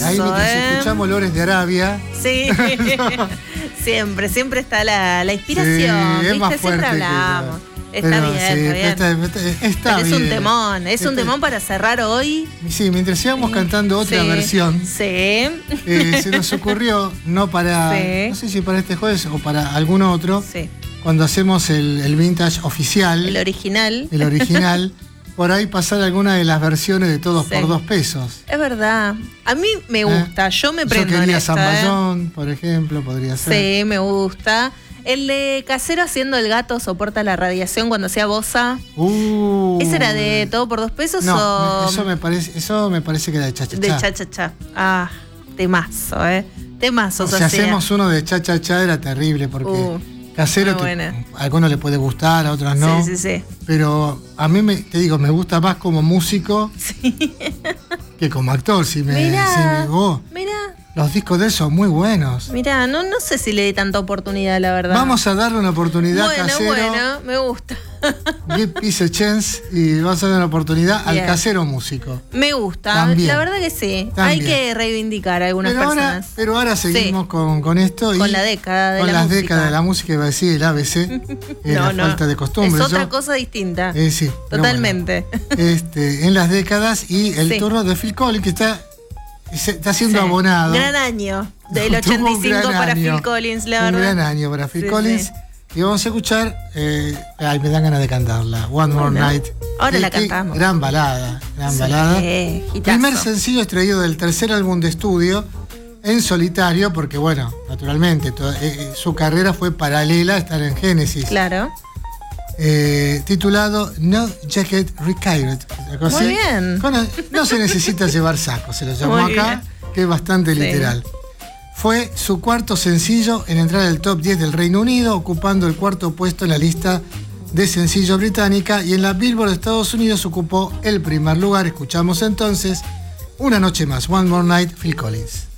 ahí mientras escuchamos Olores de Arabia. Sí, siempre está la inspiración. Sí, es más fuerte. Siempre hablamos. Está Pero, bien. Está Pero bien. es un temón para cerrar hoy. Sí, mientras íbamos cantando otra versión, se nos ocurrió, no sé si para este jueves o para algún otro, cuando hacemos el vintage oficial. El original. Por ahí pasar alguna de las versiones de Todos por 2 pesos. Es verdad. A mí me gusta, yo me prendo. Yo quería en esta, Zamballón, por ejemplo, podría ser. Sí, me gusta. El de Casero haciendo El gato soporta la radiación cuando hacía bossa. ¿Ese era de Todo por 2 pesos? No, eso me parece que era de Cha-Cha-Cha. De Cha-Cha-Cha. Ah, temazo, Temazos. Si hacemos uno de Cha-Cha-Cha era terrible porque Casero a algunos le puede gustar, a otros no. Sí. Pero a mí me gusta más como músico que como actor. Mirá. Los discos de él son muy buenos. Mirá, no sé si le di tanta oportunidad, la verdad. Vamos a darle una oportunidad a Casero. Bueno, me gusta. Give peace a chance y vamos a darle una oportunidad al Casero músico. Me gusta, También. La verdad que sí. Hay que reivindicar a algunas personas. Pero ahora seguimos con esto. Con la década de la música. Con las décadas de la música, iba a decir el ABC. La falta de costumbre. Es otra cosa distinta. Sí. Totalmente. En las décadas y el turno de Phil Collins, que está siendo abonado. Gran año del 85 para Phil Collins, la verdad. Un gran año para Phil Collins. Y vamos a escuchar, me dan ganas de cantarla, One More Night. Ahora la cantamos. Gran balada. Primer sencillo extraído del tercer álbum de estudio en solitario, porque naturalmente su carrera fue paralela a estar en Genesis. Claro. Titulado No Jacket Required. Muy bien. No se necesita llevar saco, se lo llamó acá, que es bastante literal. Fue su cuarto sencillo en entrar al top 10 del Reino Unido, ocupando el cuarto puesto en la lista de sencillos británica, y en la Billboard de Estados Unidos ocupó el primer lugar. Escuchamos entonces Una noche más, One More Night, Phil Collins.